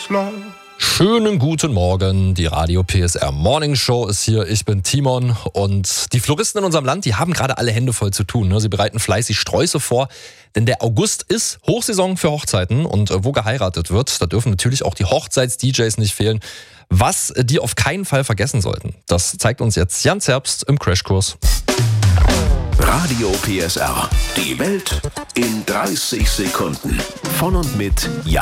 love. Schönen guten Morgen, die Radio PSR Morning Show ist hier, ich bin Timon und die Floristen in unserem Land, die haben gerade alle Hände voll zu tun. Sie bereiten fleißig Sträuße vor, denn der August ist Hochsaison für Hochzeiten und wo geheiratet wird, da dürfen natürlich auch die Hochzeits-DJs nicht fehlen. Was die auf keinen Fall vergessen sollten, das zeigt uns jetzt Jan Zerbst im Crashkurs. Radio PSR, die Welt in 30 Sekunden. Von und mit Jan